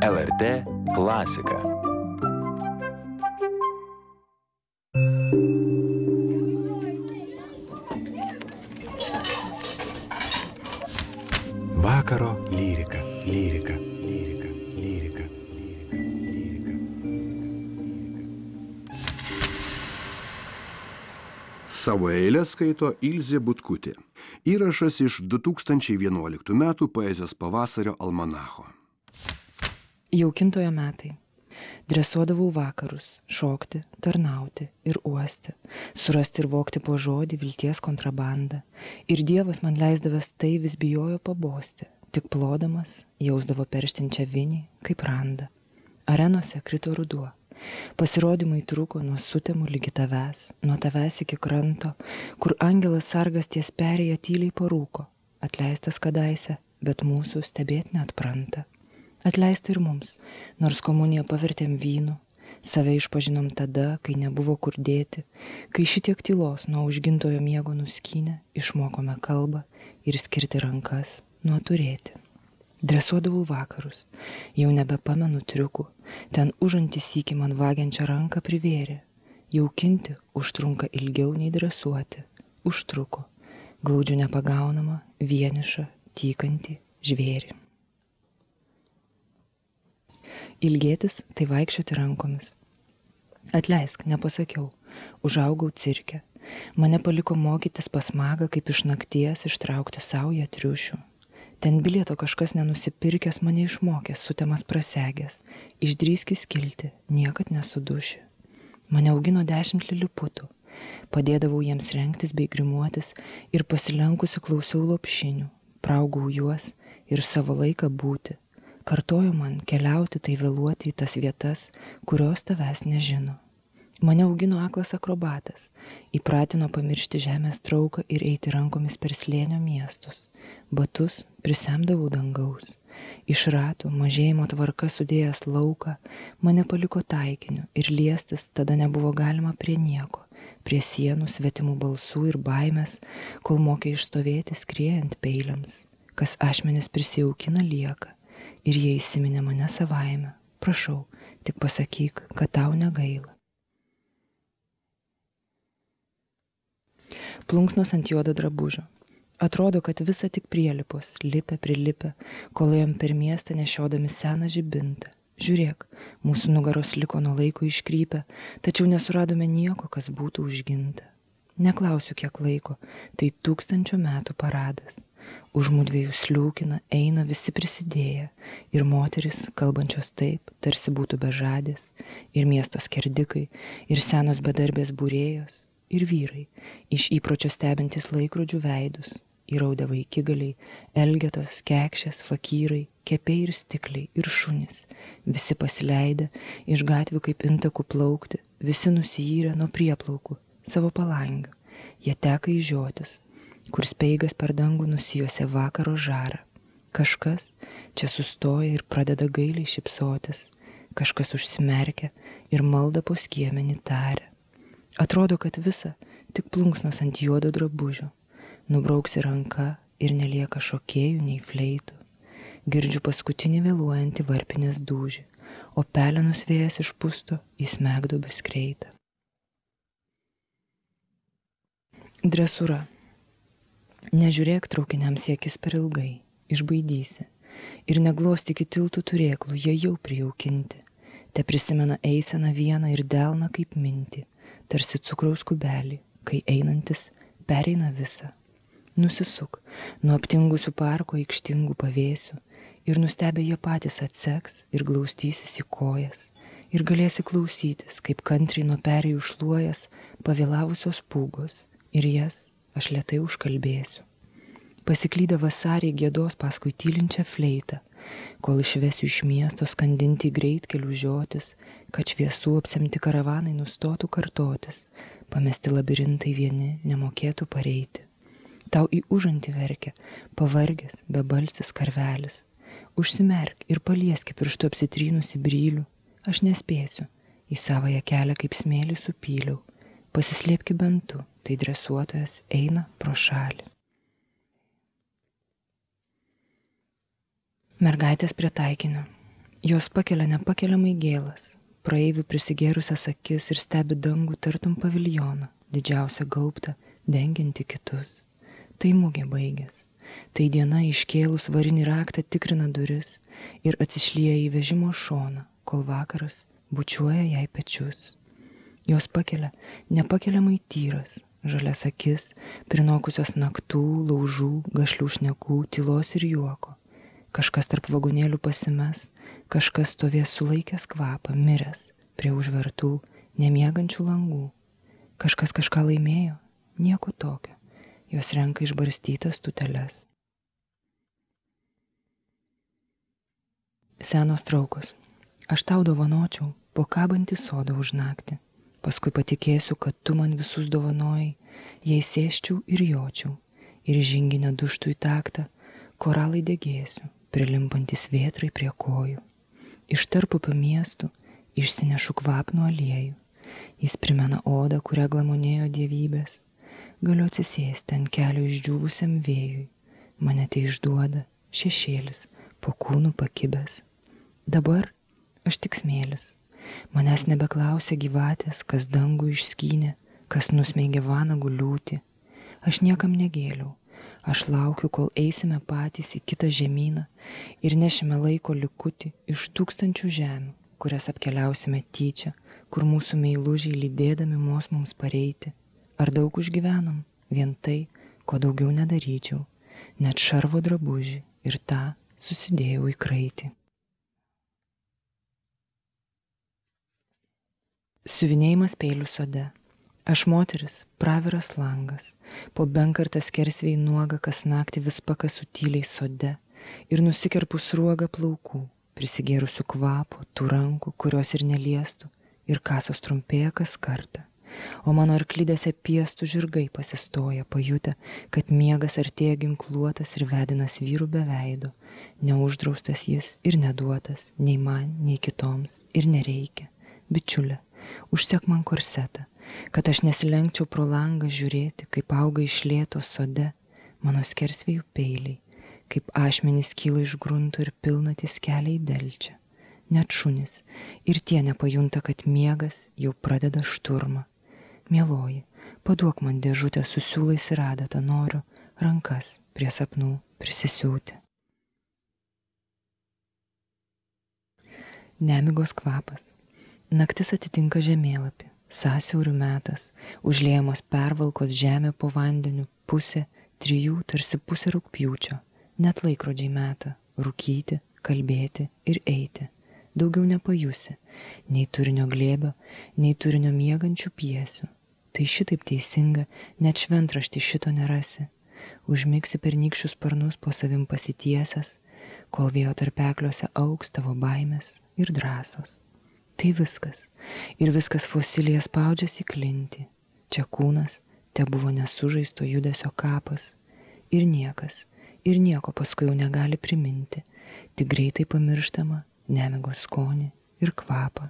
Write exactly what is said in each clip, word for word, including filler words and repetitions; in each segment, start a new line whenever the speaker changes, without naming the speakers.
L R T klasika.
Vakaro lyrika, lyrika, lyrika, lyrika, lyrika, lyrika.
Savo eilę skaito Ilzė Butkutė. Įrašas iš du tūkstančiai vienuoliktų metų poezijos pavasario almanacho.
Jaukintojo metai. Dresuodavau vakarus, šokti, tarnauti ir uosti, surasti ir vokti po žodį vilties kontrabandą. Ir Dievas man leisdavęs tai vis bijojo pabosti, tik plodamas jausdavo perštinčią vinį kaip randą. Arenose krito ruduo. Pasirodymai truko nuo sutemų ligi tavęs, nuo tavęs iki kranto, kur angelas sargas ties perėję tyliai parūko, atleistas kadaise, bet mūsų stebėt neatpranta. Atleista ir mums, nors komuniją pavertėm vynu, save išpažinom tada, kai nebuvo kur dėti, kai šitiek tylos nuo užgintojo miego nuskynę, išmokome kalbą ir skirti rankas nuo turėti. Dresuodavau vakarus, jau nebepamenu triukų, ten užantys sykį man vagiančią ranką privėrė. Jaukinti užtrunka ilgiau nei dresuoti, užtruko, glaudžiu nepagaunamą, vienišą, tykantį žvėrį. Ilgėtis tai vaikščioti rankomis. Atleisk, nepasakiau, užaugau cirke. Mane paliko mokytis pas magą, kaip iš nakties ištraukti saują triušių. Ten bilieto kažkas nenusipirkęs mane išmokė, sutemas prasegęs, išdrįskis kilti, niekad nesuduši. Mane augino dešimt liliputų, padėdavau jiems rengtis bei grimuotis ir pasilenkusi klausiau lopšinių, praugau juos ir savo laiką būti. Kartojo man keliauti tai vėluoti į tas vietas, kurios tavęs nežino. Mane augino aklas akrobatas, įpratino pamiršti žemės trauką ir eiti rankomis per slėnio miestus. Batus prisemdavau dangaus. Iš ratų mažėjimo tvarka sudėjęs lauką, mane paliko taikiniu ir liestis tada nebuvo galima prie nieko, prie sienų svetimų balsų ir baimės, kol mokė išstovėti skriejant peiliams. Kas ašmenis prisijaukina lieka. Ir jie įsiminė mane savaime. Prašau, tik pasakyk, kad tau negaila. Plunksnos ant juodo drabužio. Atrodo, kad visa tik prielipos, lipė, prilipė, kol ėjom per miestą nešiodami seną žibintą. Žiūrėk, mūsų nugaros liko nuo laiko iškrypę, tačiau nesuradome nieko, kas būtų užginta. Neklausiu, kiek laiko, tai tūkstančio metų paradas. Už mudviejų sliūkina, eina visi prisidėję, ir moteris, kalbančios taip, tarsi būtų bežadės, ir miesto skerdikai, ir senos bedarbės būrėjos, ir vyrai, iš įpročio stebintys laikrodžių veidus, įraudę vaikigaliai, elgetos, kekšės, fakyrai, kepiai ir stikliai, ir šunys, visi pasileidę, iš gatvių kaip intakų plaukti, visi nusiyyrę nuo prieplaukų, savo palangių, jie teka į žiotis, kur speigas per dangų nusijose vakaro žarą. Kažkas čia sustoja ir pradeda gailiai šypsotis, kažkas užsimerkia ir maldą po skiemenį taria. Atrodo, kad visa tik plunksnos ant juodo drabužio, nubrauksi ranka ir nelieka šokėjų nei fleitų. Girdžiu paskutinį vėluojantį varpinės dūžį, o pelenus vėjas išpusto į smegduobių skreitą. Dresūra. Nežiūrėk traukiniams į akis per ilgai, išbaidysi. Ir neglostyk į tiltų turėklų, jie jau prijaukinti. Te prisimena eiseną vieną ir delną kaip mintį, tarsi cukraus kubelį, kai einantis pereina visą. Nusisuk nuo aptingusių parko aikštingų pavėsių ir nustebę jie patys atseks ir glaustysis į kojas. Ir galėsi klausytis, kaip kantriai nuo perėjų šluojas pavėlavusios pūgos ir jas aš lėtai užkalbėsiu. Pasiklydę vasariai giedos paskui tylinčią fleitą, kol išvesiu iš miesto skandinti į greitkelių žiotis, kad šviesų apsemti karavanai nustotų kartotis, pamesti labirintai vieni nemokėtų pareiti. Tau į užantį verkia, pavargęs, bebalsis karvelis. Užsimerk ir palieski pirštu apsitrynusi brylių. Aš nespėsiu, į savąją kelią kaip smėlį supyliau. Pasislėpki bent tu, tai dresuotojas eina pro šalį. Mergaitės prie taikinio. Jos pakelia nepakeliamai gėlas, praeivių prisigėrusias akis ir stebi dangų tartum paviljoną, didžiausią gaubtą, dengianti kitus. Tai mugė baigės. Tai diena iškėlus varinį raktą tikrina duris ir atsišlieja į vežimo šoną, kol vakaras bučiuoja jai pečius. Jos pakelia nepakeliamai tyras, žalias akis, prinokusios naktų, laužų, gašlių šnekų, tylos ir juoko. Kažkas tarp vagonėlių pasimes, kažkas stovės sulaikęs kvapą, miręs prie užvertų, nemiegančių langų. Kažkas kažką laimėjo, nieko tokio. Jos renka išbarstytas tuteles. Senos traukos. Aš tau dovanočiau po kabantį sodą už naktį. Paskui patikėsiu, kad tu man visus dovanojai, jei sėščiau ir jočiau, ir žinginę duštų į taktą, koralai degėsiu, prilimpantis vėtrai prie kojų. Iš tarpupio miestų išsinešu kvapnų aliejų. Jis primena odą, kurią glamonėjo dievybės. Galiu atsisėsti ant kelio išdžiūvusiam vėjui. Mane tai išduoda šešėlis, po kūnų pakibęs. Dabar aš tik smėlis. Manęs nebeklausia gyvatės, kas dangų išskynė, kas nusmeigė vanagų liūtį. Aš niekam negėliau. Aš laukiu, kol eisime patys į kitą žemyną ir nešime laiko likutį iš tūkstančių žemių, kurias apkeliausime tyčia, kur mūsų meilužiai lydėdami mos mums pareiti. Ar daug užgyvenom? Vien tai, ko daugiau nedaryčiau. Net šarvo drabužį ir tą susidėjau į kraitį. Siuvinėjimas peilių sode. Aš moteris, praviras langas, po benkartą skersvėjai nuoga, kas naktį vis pakasu tyliai sode ir nusikerpu sruogą plaukų, prisigėrusių kvapo, tų rankų, kurios ir neliestų, ir kasos trumpėja kas kartą. O mano arklidėse piestų žirgai pasistoja, pajutę, kad miegas artėja ginkluotas ir vedinas vyrų be veido, neuždraustas jis ir neduotas, nei man, nei kitoms, ir nereikia. Bičiulė, užsek man korsetą, kad aš nesilenkčiau pro langą žiūrėti, kaip auga iš lėto sode mano skersvėjų peiliai, kaip ašmenys kyla iš grunto ir pilnatys kelia į delčią. Net šunys ir tie nepajunta, kad miegas jau pradeda šturmą. Mieloji, paduok man dėžutę su siūlais ir adatą, noriu rankas prie sapnų prisisiūti. Nemigos kvapas. Naktis atitinka žemėlapį, sąsiaurių metas, užliejamos pervalkos žemė po vandeniu, pusė, trijų, tarsi pusė rugpjūčio, net laikrodžiai meta, rūkyti, kalbėti ir eiti. Daugiau nepajusi, nei turinio glėbio, nei turinio miegančių piesių. Tai šitaip teisinga, net šventraštį šito nerasi. Užmigsi pernykščius sparnus po savim pasitiesęs, kol vėjo tarpekliuose augs tavo baimės ir drąsos. Tai viskas. Ir viskas fosilija spaudžiasi į klintį. Čia kūnas te buvo nesužaisto judesio kapas. Ir niekas, ir nieko paskui jau negali priminti, tik greitai pamirštama nemigos skonį ir kvapą.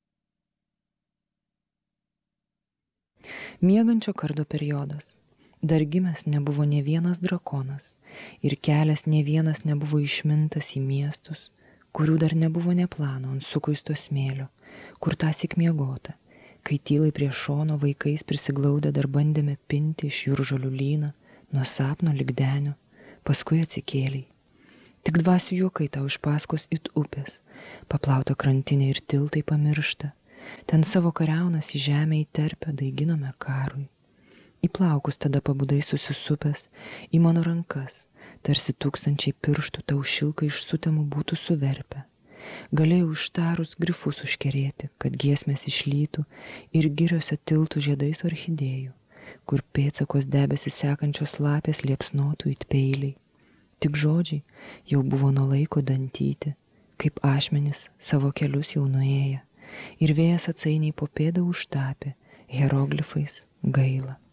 Miegančio kardo periodas. Dar gimęs nebuvo ne vienas drakonas ir kelias ne vienas nebuvo išmintas į miestus, kurių dar nebuvo ne plano ant sukuisto smėlio, kur tąsyk miegota, kai tylai prie šono vaikais prisiglaudę dar bandėme pinti iš jūržolių lyną, nuo sapno lig denio, paskui atsikėliai. Tik dvasių juokai tau iš paskos it upės, paplauta krantinė ir tiltai pamiršta, ten savo kariaunas į žemę įterpę daiginome karui. Į plaukus tada pabudai susisupęs, į mano rankas, tarsi tūkstančiai pirštų tau šilką iš sutemų būtų suverpę. Galėjau ištarus grifus užkerėti, kad giesmės išlytų ir giriose tiltų žiedais orchidėjų, kur pėdsakos debesis sekančios lapės liepsnotų it peiliai. Tik žodžiai jau buvo nuo laiko dantyti, kaip ašmenys savo kelius jau nuėję, ir vėjas atsainiai po pėdą užtapė hieroglifais gaila.